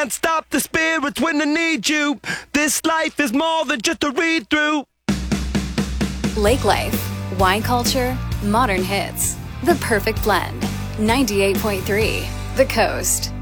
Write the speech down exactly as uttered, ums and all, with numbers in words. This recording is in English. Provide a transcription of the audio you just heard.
Can't stop the spirits when I need you. This life is more than just a read through. Lake Life, wine culture, modern hits. The perfect blend. ninety-eight point three, The Coast.